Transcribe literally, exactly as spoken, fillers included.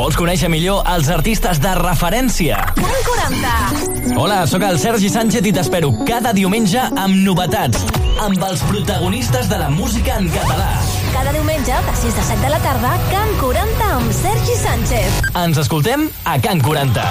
Vols conèixer millor els artistes de referència? Can quaranta. Hola, sóc el Sergi Sánchez i t'espero cada diumenge amb novetats, amb els protagonistes de la música en català. Cada diumenge, de sis a set de la tarda, Can quaranta amb Sergi Sánchez. Ens escoltem a Can quaranta.